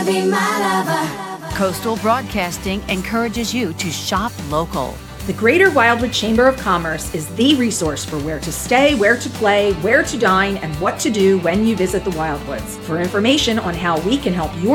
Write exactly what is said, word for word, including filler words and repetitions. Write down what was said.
Be my lover. Coastal Broadcasting encourages you to shop local. The Greater Wildwood Chamber of Commerce is the resource for where to stay, where to play, where to dine, and what to do when you visit the Wildwoods. For information on how we can help your